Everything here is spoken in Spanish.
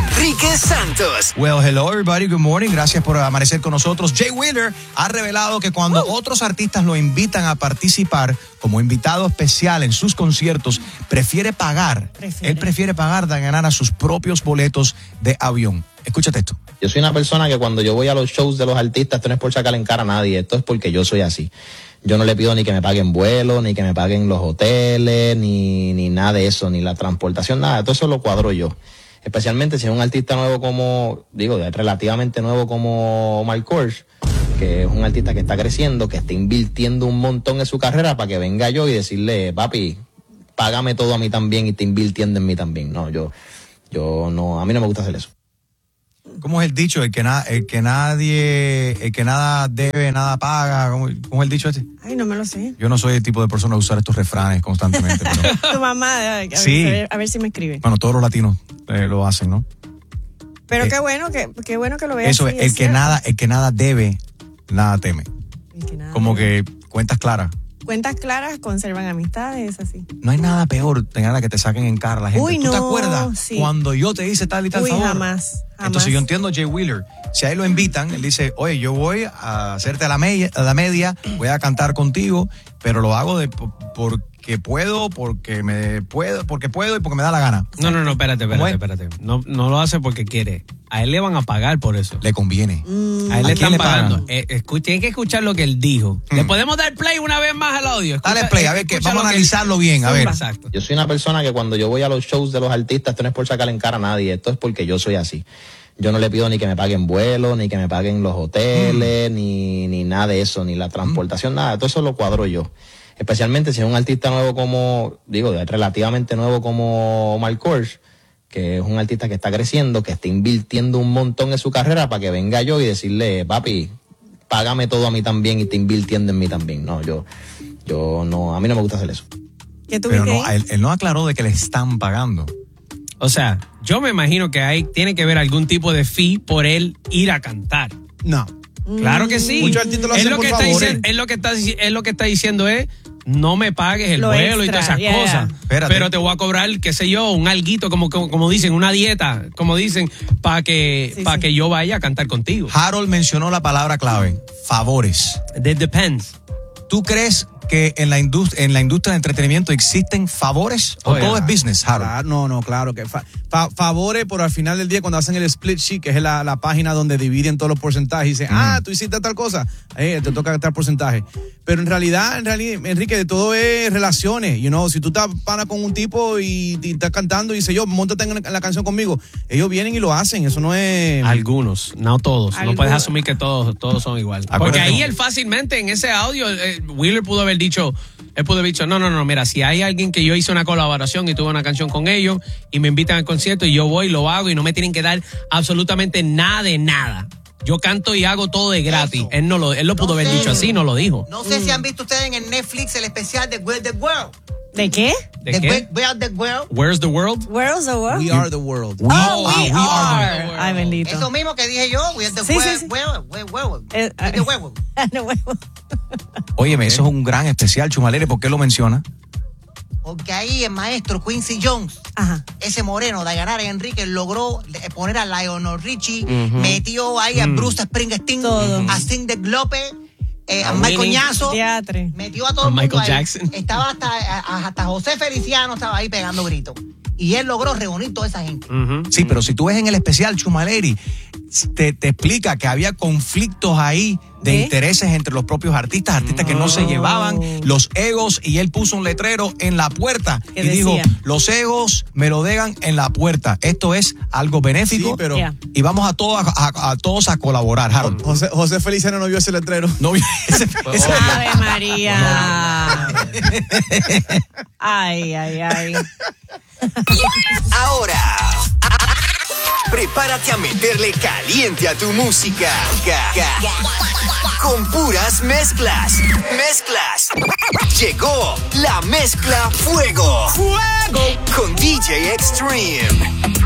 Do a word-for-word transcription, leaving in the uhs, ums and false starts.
Enrique Santos. Well, hello everybody, good morning. Gracias por amanecer con nosotros. Jay Wheeler ha revelado que cuando uh. otros artistas lo invitan a participar como invitado especial en sus conciertos, prefiere pagar. Prefiere. Él prefiere pagar de ganar a sus propios boletos de avión. Escúchate esto. Yo soy una persona que cuando yo voy a los shows de los artistas, esto no es por sacarle en cara a nadie, esto es porque yo soy así. Yo no le pido ni que me paguen vuelo, ni que me paguen los hoteles, ni, ni nada de eso, ni la transportación, nada. Todo eso lo cuadro yo. Especialmente si es un artista nuevo como, digo, relativamente nuevo como Omar Kors, que es un artista que está creciendo, que está invirtiendo un montón en su carrera para que venga yo y decirle, papi, págame todo a mí también y te invirtiendo en mí también. No, yo, yo no, a mí no me gusta hacer eso. ¿Cómo es el dicho? El que, na, el que nadie, el que nada debe, nada paga. ¿Cómo, cómo es el dicho este? Ay, no me lo sé. Yo no soy el tipo de persona a usar estos refranes constantemente. Pero... Tu mamá, a ver, sí. a, ver, a ver si me escribe. Bueno, todos los latinos eh, lo hacen, ¿no? Pero eh, qué bueno que, qué bueno que lo veas. Eso es, el que nada, el que nada debe, nada teme. El que nada Como debe. que cuentas claras. Cuentas claras conservan amistades, así. No hay nada peor de nada que te saquen en cara la gente. Uy, ¿Tú no, te acuerdas sí. cuando yo te hice tal y tal Uy, favor? jamás, jamás. Entonces yo entiendo a Jay Wheeler. Si a él lo invitan, él dice, oye, yo voy a hacerte a la, media, a la media, voy a cantar contigo, pero lo hago de porque puedo, porque me puedo, porque puedo y porque me da la gana. No, no, no, espérate, espérate, espérate. No, no lo hace porque quiere. A él le van a pagar por eso. Le conviene. Mm. A él le están le pagando. Eh, escucha, tienen que escuchar lo que él dijo. Mm. ¿Le podemos dar play una vez más al audio? Escucha, Dale play, a ver, que vamos a analizarlo bien, a ver. Exacto. Yo soy una persona que cuando yo voy a los shows de los artistas, esto no es por sacarle en cara a nadie, esto es porque yo soy así. Yo no le pido ni que me paguen vuelo, ni que me paguen los hoteles, mm. ni, ni nada de eso, ni la transportación, mm. nada. Todo eso lo cuadro yo. Especialmente si es un artista nuevo como, digo, relativamente nuevo como Omar Kors, que es un artista que está creciendo, que está invirtiendo un montón en su carrera para que venga yo y decirle, papi, págame todo a mí también y te invirtiendo en mí también. No, yo, yo no, a mí no me gusta hacer eso. ¿Qué tú Pero no, él, él no aclaró de que le están pagando. O sea, yo me imagino que hay, tiene que haber algún tipo de fee por él ir a cantar. No. Claro que sí. Muchos artistas lo hacen es lo por que está favor. diciendo, es lo que está es lo que está diciendo es no me pagues el Lo vuelo extra, y todas esas yeah, cosas. yeah. Pero te voy a cobrar, qué sé yo, un alguito, como, como, como dicen, una dieta, como dicen, para que, sí, para sí. que yo vaya a cantar contigo. Harold mencionó la palabra clave, favores. It depends. ¿Tú crees que en la industria, en la industria de entretenimiento existen favores o Oh, todo yeah. es business, Harold? Claro, no, no, claro que fa, fa, favores, pero al final del día cuando hacen el split sheet, que es la, la página donde dividen todos los porcentajes, y dicen, mm. ah, tú hiciste tal cosa, eh, te toca tal porcentaje. Pero en realidad, en realidad, Enrique, de todo es relaciones, you know, si tú estás pana con un tipo y, y estás cantando y dice yo, móntate en la, en la canción conmigo, ellos vienen y lo hacen, eso no es... Algunos, no todos. Algunos. No puedes asumir que todos, todos son iguales. Porque ahí él fácilmente, en ese audio, eh, Wheeler pudo haber dicho, él pudo haber dicho, no, no, no, mira, si hay alguien que yo hice una colaboración y tuve una canción con ellos y me invitan al concierto y yo voy, lo hago y no me tienen que dar absolutamente nada de nada. Yo canto y hago todo de gratis. Eso. Él no lo, él lo pudo No haber sé. dicho así, no lo dijo. No sé mm. si han visto ustedes en el Netflix el especial de Where's the World. ¿De qué? ¿De The qué? Where's the World. Where's the world? Where's the world? We are the world. We, Oh, ah, we we are are. the world. Ay, bendito. Eso mismo que dije yo. Where's the Sí, world. sí, sí. World. Where, world. Eh, Where's the world. No, bueno. Óyeme, eso es un gran especial, Chumalere, ¿por qué lo menciona? Porque ahí el maestro Quincy Jones, Ajá. ese moreno, Dayanara Enrique, logró poner a Lionel Richie, uh-huh. metió ahí a Bruce Springsteen, Todo. a Cindy López, eh, a, A Michael Winnie. Ñazo, Teatre. metió a todo A el mundo Michael ahí. Jackson. Estaba hasta, a- hasta José Feliciano estaba ahí pegando gritos. Y él logró reunir toda esa gente. Uh-huh. Sí, pero si tú ves en el especial, Chumaleri, te, te explica que había conflictos ahí de ¿Eh? intereses entre los propios artistas, artistas que no se llevaban, los egos, y él puso un letrero en la puerta y ¿Qué dijo, decía? los egos me lo dejan en la puerta. Esto es algo benéfico. Sí, pero- Yeah. Y vamos a todos a, a- a todos a colaborar, Harold. José, José Feliciano no vio ese letrero. No, ese- ese- Ave María. Ay, ay, ay. Ahora, prepárate a meterle caliente a tu música. Con puras mezclas. Mezclas. Llegó la mezcla Fuego. Fuego. Con D J Extreme.